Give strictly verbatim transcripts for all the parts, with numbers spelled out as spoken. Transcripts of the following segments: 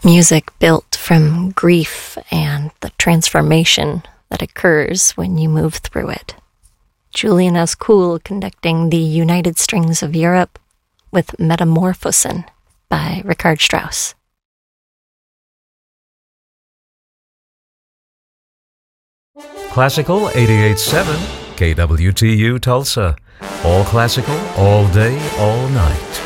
Music built from grief and the transformation that occurs when you move through it. Julian S. Kuhl conducting the United Strings of Europe with Metamorphosen by Richard Strauss. Classical eighty-eight point seven, K W T U Tulsa. All classical, all day, all night.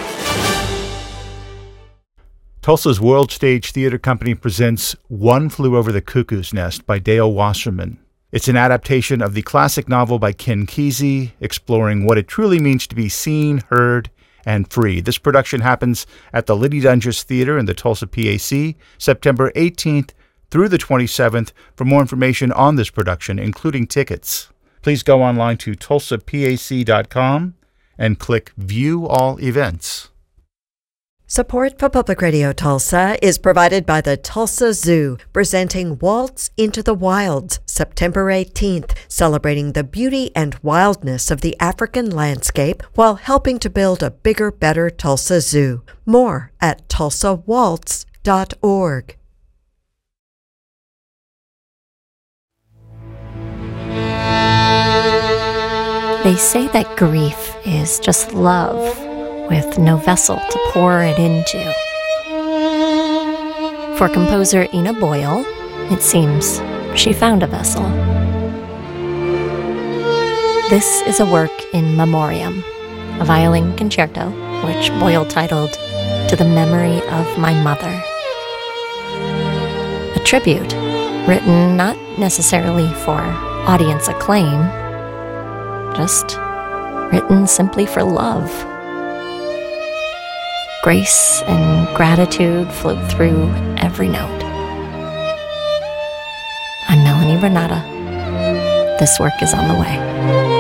Tulsa's World Stage Theater Company presents One Flew Over the Cuckoo's Nest by Dale Wasserman. It's an adaptation of the classic novel by Ken Kesey, exploring what it truly means to be seen, heard, and free. This production happens at the Liddy Dunges Theater in the Tulsa P A C, September eighteenth through the twenty-seventh. For more information on this production, including tickets, please go online to tulsa p a c dot com and click View All Events. Support for Public Radio Tulsa is provided by the Tulsa Zoo, presenting Waltz into the Wilds, September eighteenth, celebrating the beauty and wildness of the African landscape while helping to build a bigger, better Tulsa Zoo. More at tulsa waltz dot org. They say that grief is just love, with no vessel to pour it into. For composer Ina Boyle, it seems she found a vessel. This is a work in memoriam, a violin concerto, which Boyle titled To the Memory of My Mother. A tribute, written not necessarily for audience acclaim, just written simply for love. Grace and gratitude flow through every note. I'm Melanie Renata. This work is on the way.